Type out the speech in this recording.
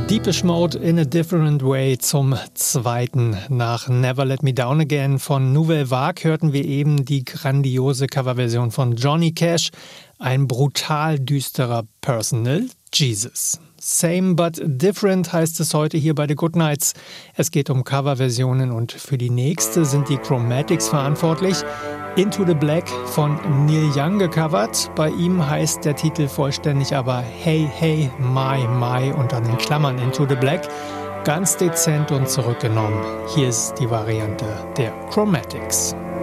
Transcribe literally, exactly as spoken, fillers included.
Depeche Mode in a Different Way zum zweiten. Nach Never Let Me Down Again von Nouvelle Vague hörten wir eben die grandiose Coverversion von Johnny Cash, ein brutal düsterer Personal Jesus. Same but different heißt es heute hier bei The Goodnights. Es geht um Coverversionen und für die nächste sind die Chromatics verantwortlich. Into the Black von Neil Young gecovert. Bei ihm heißt der Titel vollständig aber Hey Hey My My und dann in Klammern Into the Black. Ganz dezent und zurückgenommen. Hier ist die Variante der Chromatics.